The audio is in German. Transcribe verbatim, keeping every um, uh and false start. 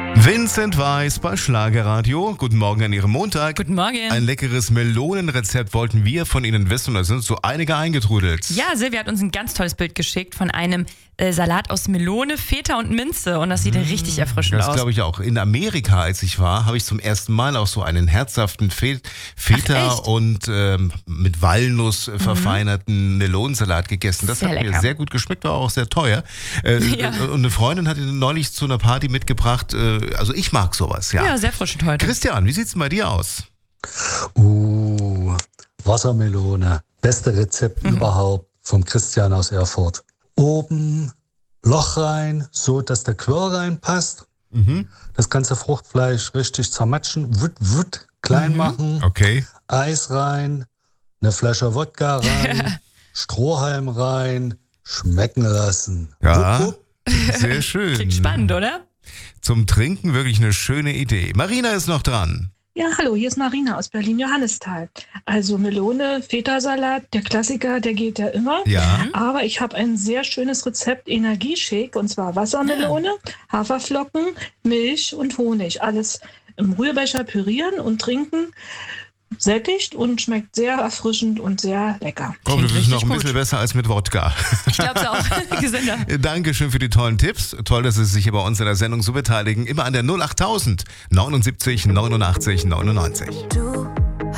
Vincent Weiss bei Schlagerradio. Guten Morgen an Ihrem Montag. Guten Morgen. Ein leckeres Melonenrezept wollten wir von Ihnen wissen und da sind so einige eingetrudelt. Ja, Silvia hat uns ein ganz tolles Bild geschickt von einem äh, Salat aus Melone, Feta und Minze und das sieht mmh, richtig erfrischend das aus. Das glaube ich auch. In Amerika, als ich war, habe ich zum ersten Mal auch so einen herzhaften Fe- Feta Ach, und ähm, mit Walnuss äh, verfeinerten mhm. Melonensalat gegessen. Das sehr hat lecker. mir sehr gut geschmeckt, war auch sehr teuer. Äh, ja. Und eine Freundin hat ihn neulich zu einer Party mitgebracht. Äh, also ich mag sowas, ja. Ja, sehr erfrischend heute. Christian, wie sieht's denn bei dir aus? Uh, Wassermelone. Beste Rezept mhm. überhaupt vom Christian aus Erfurt. Oben Loch rein, so dass der Quirl reinpasst. Mhm. Das ganze Fruchtfleisch richtig zermatschen, wut, wut, klein mhm. machen. Okay. Eis rein, eine Flasche Wodka rein, Strohhalm rein, schmecken lassen. Ja, wupp, wupp. Sehr schön. Klingt spannend, oder? Zum Trinken wirklich eine schöne Idee. Marina ist noch dran. Ja, hallo, hier ist Marina aus Berlin-Johannisthal. Also Melone, Feta-Salat, der Klassiker, der geht ja immer. Ja. Aber ich habe ein sehr schönes Rezept, Energieshake, und zwar Wassermelone, Haferflocken, Milch und Honig. Alles im Rührbecher pürieren und trinken. Sättigt und schmeckt sehr erfrischend und sehr lecker. Komm, das ist noch ein gut. bisschen besser als mit Wodka. Ich glaube es auch. Gesünder. Dankeschön für die tollen Tipps. Toll, dass Sie sich hier bei uns in der Sendung so beteiligen. Immer an der null achttausend neunundsiebzig neunundachtzig neunundneunzig.